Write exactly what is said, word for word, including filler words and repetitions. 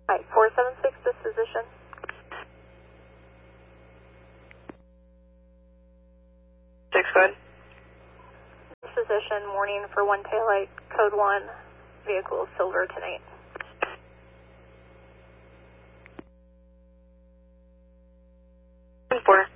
Hi, four seven six, disposition. Six, go ahead. Disposition, morning for one taillight, code one, vehicle silver tonight. Four.